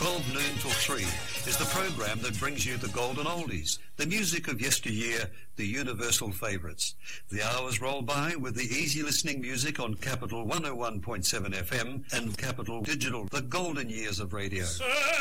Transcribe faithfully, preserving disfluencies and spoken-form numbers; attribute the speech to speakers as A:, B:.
A: twelve noon till three is the program that brings you the golden oldies, the music of yesteryear, the universal favourites. The hours roll by with the easy listening music on Capital one oh one point seven F M and Capital Digital, the golden years of radio.